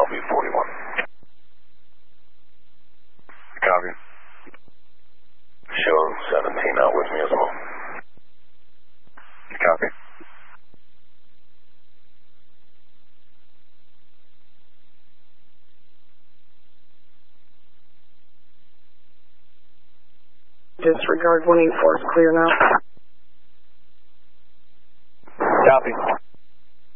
LV41. Copy. Show 17 out with me as well. Copy. Disregard 184 is clear now. Copy.